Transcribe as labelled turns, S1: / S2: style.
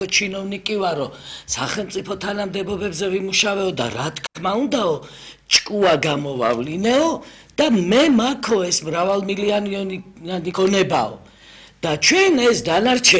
S1: ჩინოვნიკი ვარო, სახელმწიფო თანამდებობებზე ვიმუშავეო და რა თქმა უნდაო, ჭკუა გამოვავლინეო და მე მაქო ეს მრავალმილიონიანი გონებაო და ჩვენ ეს დანარჩენი